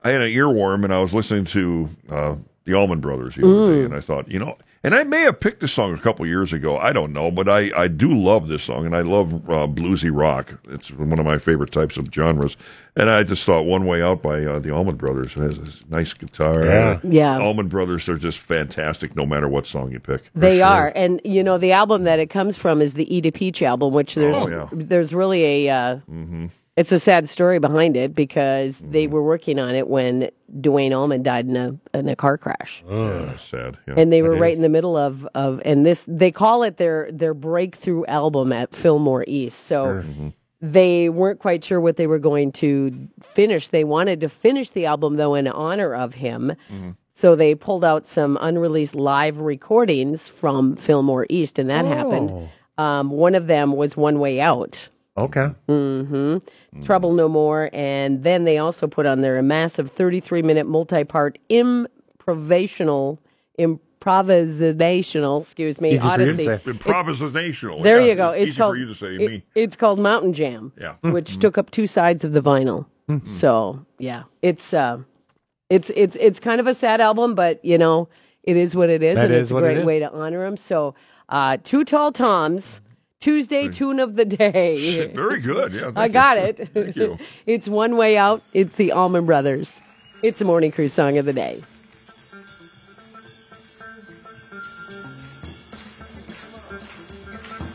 I had an earworm, and I was listening to the Allman Brothers the other day, and I thought, and I may have picked this song a couple years ago. I don't know, but I do love this song, and I love bluesy rock. It's one of my favorite types of genres. And I just thought One Way Out by the Allman Brothers. It has this nice guitar. Yeah. Allman Brothers are just fantastic no matter what song you pick. They are. And, the album that it comes from is the Eat a Peach album, which there's really a... It's a sad story behind it because they were working on it when Duane Allman died in a car crash. Oh, that's sad. Yeah. And they were right in the middle of and this, they call it their breakthrough album at Fillmore East. So they weren't quite sure what they were going to finish. They wanted to finish the album, though, in honor of him. So they pulled out some unreleased live recordings from Fillmore East, and that happened. One of them was One Way Out. Okay. Trouble No More, and then they also put on there a massive 33-minute multi-part improvisational, excuse me, Easy for you to Odyssey. say. Improvisational. There you go. It's easy called, for you to say. Me. It's called Mountain Jam, which took up two sides of the vinyl. So yeah, it's kind of a sad album, but it is what it is, and it's a great way to honor him. So, Two Tall Toms. Tuesday tune of the day. Very good. Yeah, I got it. Thank you. It's One Way Out. It's the Allman Brothers. It's a Morning Cruise song of the day.